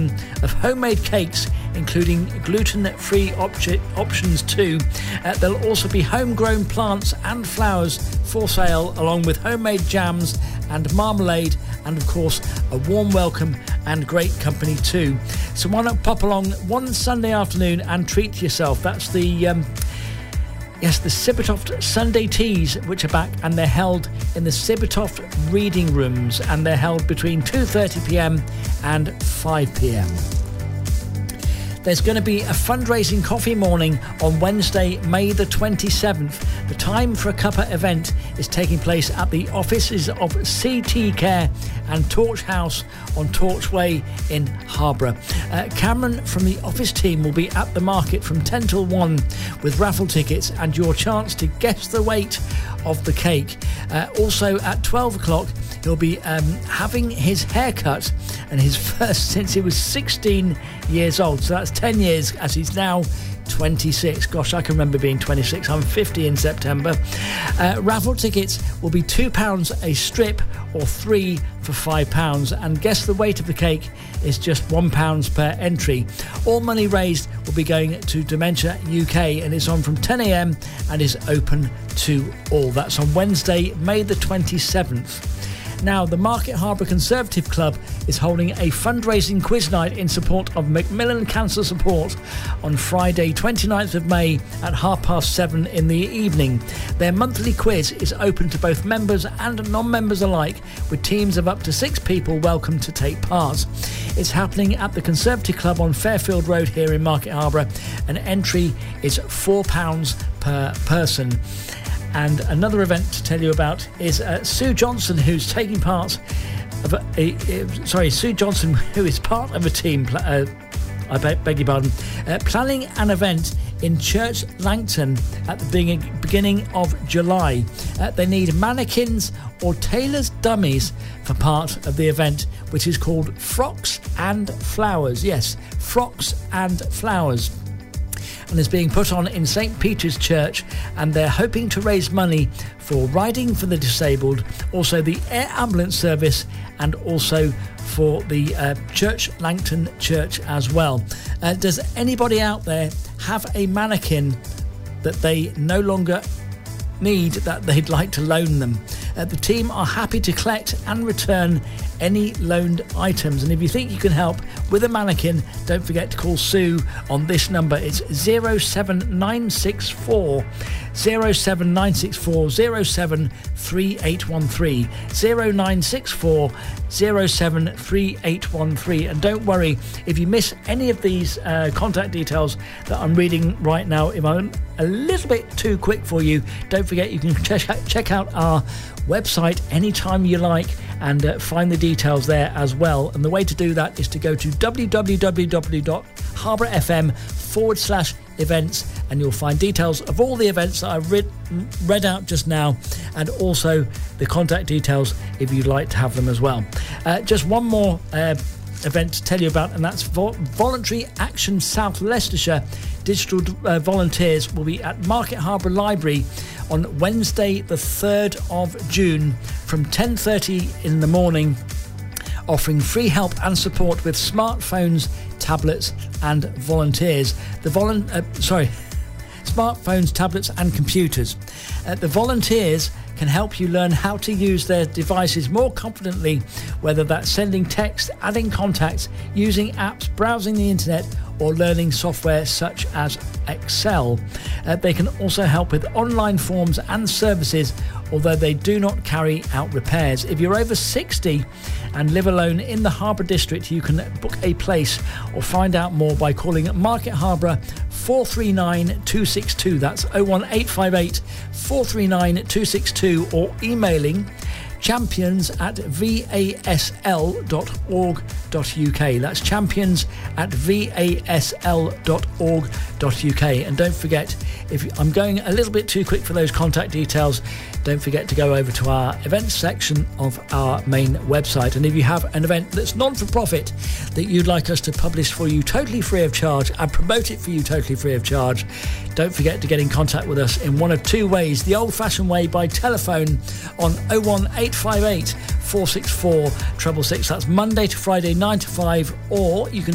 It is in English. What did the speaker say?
selection of homemade cakes, including gluten-free options too. There'll also be homegrown plants and flowers for sale, along with homemade jams and marmalade, and of course a warm welcome and great company too. So why not pop along one Sunday afternoon and treat yourself. That's the Sibbertoft Sunday Teas, which are back, and they're held in the Sibbertoft reading rooms, and they're held between 2:30pm and 5pm. There's going to be a fundraising coffee morning on Wednesday, May the 27th. The Time for a Cuppa event is taking place at the offices of CT Care and Torch House on Torch Way in Harborough. Cameron from the office team will be at the market from 10 till 1 with raffle tickets and your chance to guess the weight of the cake. Also at 12 o'clock, he'll be having his haircut, and his first since he was 16 years old. So that's 10 years, as he's now 26. Gosh, I can remember being 26. I'm 50 in September. Raffle tickets will be £2 a strip, or 3 for £5. And guess the weight of the cake is just £1 per entry. All money raised will be going to Dementia UK, and it's on from 10 a.m. and is open to all. That's on Wednesday, May the 27th. Now, the Market Harborough Conservative Club is holding a fundraising quiz night in support of Macmillan Cancer Support on Friday, 29th of May at 7:30 in the evening. Their monthly quiz is open to both members and non-members alike, with teams of up to 6 people welcome to take part. It's happening at the Conservative Club on Fairfield Road here in Market Harborough. An entry is £4 per person. And another event to tell you about is Sue Johnson, who's taking part of Sue Johnson, who is part of a team, I beg your pardon, planning an event in Church Langton at the beginning of July. They need mannequins or tailor's dummies for part of the event, which is called Frocks and Flowers. Yes, Frocks and Flowers. And is being put on in St. Peter's Church, and they're hoping to raise money for Riding for the Disabled, also the Air Ambulance Service, and also for the Church Langton Church as well. Does anybody out there have a mannequin that they no longer need, that they'd like to loan them? The team are happy to collect and return any loaned items, and if you think you can help with a mannequin, don't forget to call Sue on this number. It's 07964 07964 073813 0964 073813. And don't worry if you miss any of these contact details that I'm reading right now. If I'm a little bit too quick for you, don't forget you can check out our website anytime you like and find the details there as well. And the way to do that is to go to www.harbourfm.com/events, and you'll find details of all the events that I've read out just now, and also the contact details if you'd like to have them as well. Just one more event to tell you about, and that's Voluntary Action South Leicestershire. Digital volunteers will be at Market Harborough Library on Wednesday the 3rd of June from 10:30 in the morning, offering free help and support with smartphones, tablets and volunteers. Smartphones, tablets and computers. The volunteers can help you learn how to use their devices more confidently, whether that's sending text, adding contacts, using apps, browsing the internet, or learning software such as Excel. They can also help with online forms and services, although they do not carry out repairs. If you're over 60 and live alone in the Harbour District, you can book a place or find out more by calling Market Harborough 439 262. That's 01858 439 262, or emailing champions@vasl.org.uk. That's champions@vasl.org.uk. And don't forget, if I'm going a little bit too quick for those contact details, don't forget to go over to our events section of our main website. And if you have an event that's non-for-profit that you'd like us to publish for you totally free of charge and promote it for you totally free of charge, don't forget to get in contact with us in one of two ways. The old-fashioned way, by telephone on 01858 464 666. That's Monday to Friday 9 to 5, or you can